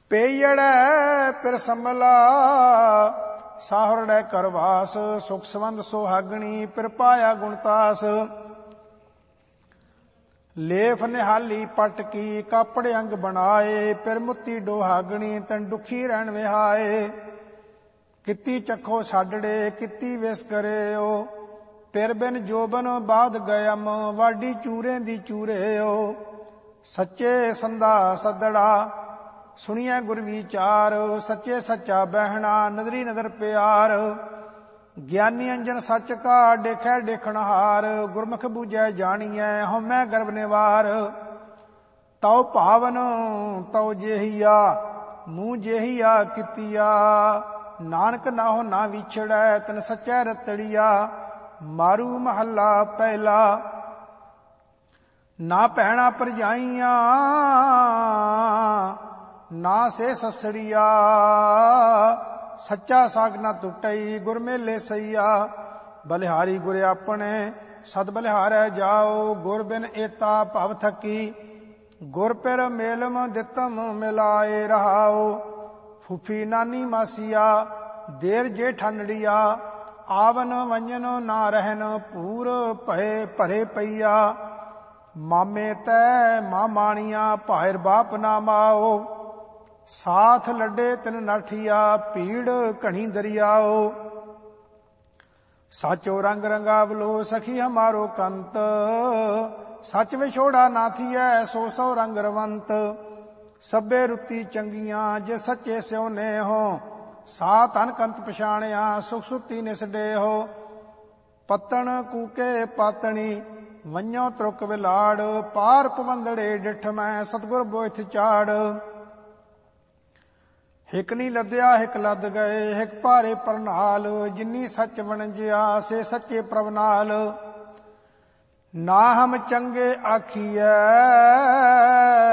पेयड़ै पिर संभला साहुरड़ै करवास सुख संबंध सुहागणी पिर पाया गुणतास लेफ निहाली पट की कापड़े अंग बनाए पिर मुत्ती डोहागणी तन दुखी रहन विहाए कित्ती चखो साडड़े कित्ती विस करे ओ पिर बिन जोबन बाध गयम वाडी चूरे दी चूरे ओ सच्चे संदा सदड़ा सुनिए गुर विचार सच्चे सच्चा बहना नदरी नदर प्यार ज्ञानी अंजन सच का देखे देखनहार गुरमुख बूझै जानिए हमै गर्भ निवार तौ भावन तौ जेहिया मूँ जेहिया कितिया नानक नाहो ना विछड़ै तन सच्चै रतड़िया मारू महला पहला ना भैणा भरजाइयां ना से ससड़िया सच्चा साग न टुटई गुर मेले सैया बलिहारी गुर अपने सद बलिहारै जाओ गुर बिन एता भव थकी गुर पिर मेलम दितम मिलाए रहाओ फूफी नानी मासिया देर जे ठंडड़िया आवन वंजन ना रहन पूर भय भरे पईया मामे तै मामाणिया भायर बाप ना माओ साथ लड्डे तिन नाठिया पीड़ घनी दरियाओ साचो रंग रंगावलो सखी हमारो कंत सच विछोड़ा नाथिया सो सौ रंग रवंत सभे रुती चंगियां जे सच्चे स्योने हो साथ अनकंत पछाणिया सुख सुती निसडे हो पतन कूके पातनी वन्यो त्रुक विलाड़ पार पवंदड़े डिठ मैं सतगुर बोथ चाड़ हिक नी लद्या हिक लद गए हिक भारे परनाल जिन्नी सच वणजिया से सच्चे प्रभ नाल ना हम चंगे आखिए